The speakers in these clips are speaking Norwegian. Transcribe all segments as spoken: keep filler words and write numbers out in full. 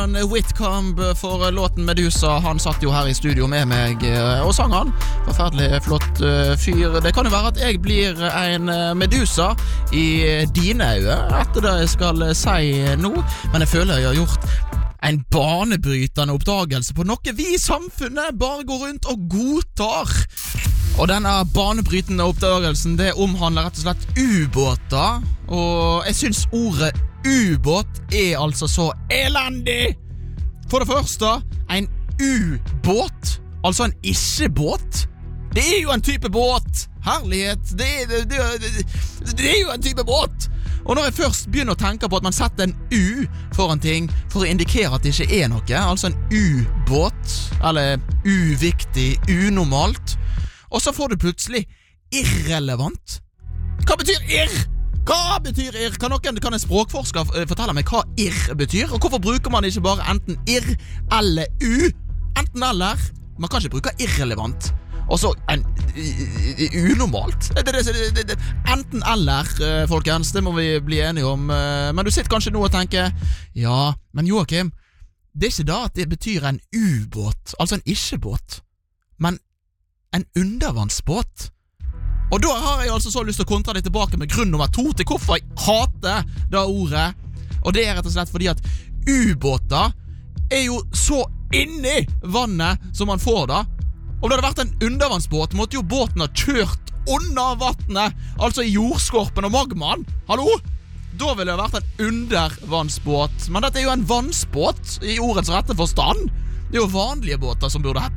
Whitcomb for låten Medusa. Han satt jo her i studio med meg og sang han. Forferdelig flott fyr. Det kan jo være at jeg blir en Medusa i dine øyne etter det jeg skal si nå, men jeg føler jeg har gjort en banebrytende oppdagelse på noe vi i samfunnet bare går rundt og godtar. Og denne banebrytende oppdagelsen, det omhandler rett og slett ubåter. Og jeg synes ordet ubåt er altså så elendig. For det første, en ubåt, altså en ikke-båt. Det er jo en type båt. Herlighet, det er, det, det, det er jo en type båt. Og når jeg først begynner å tenke på at man setter en U foran ting for å indikere at det ikke er noe, altså en ubåt, eller uviktig, unormalt, og så får du plutselig irrelevant. Hva betyr irr? Hva betyr irr? Kan noen, kan en språkforsker fortelle meg hva irr betyr? Og hvorfor bruker man ikke bare enten irr eller u? Enten eller. Man kan ikke bruke irrelevant. Og så en unormalt. Det, det, det, det, enten eller, folkens, det må vi bli enige om. Men du sitter kanskje nå og tenker, ja, men Joakim, det er ikke da at det betyr en ubåt, altså en ikke-båt, men en undervannsbåt. Og da har jeg altså så lyst til å kontra det tilbake med grunn nummer to til hvorfor jeg hater det ordet. Og det er rett og slett fordi at ubåter er jo så inni vannet som man får da. Om det hadde vært en undervannsbåt, måtte jo båten ha kjørt under vattnet, altså i jordskorpen og magmaen. Hallo? Da ville det vært en undervannsbåt. Men dette er jo en vannsbåt i ordets rette forstand. Det er jo vanlige båter som burde hett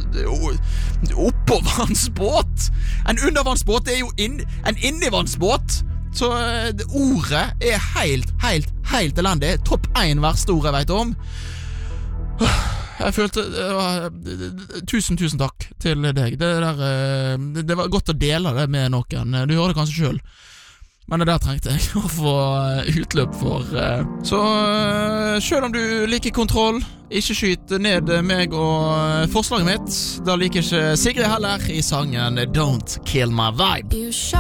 oppåvannsbåt. En undervannsbåt er jo inn, en innivannsbåt. Så det ordet er helt, helt, helt elendig. Topp én verste ord jeg vet om. Jeg følte uh, Tusen, tusen takk til deg. Det, der, uh, det var godt å dele det med noen. Du hører det kanskje selv, men det der trengte jeg å få utløp for. uh. Så uh, selv om du liker kontroll, ikke skyt ned meg og forslaget mitt, da liker ikke Sigrid heller i sangen Don't Kill My Vibe.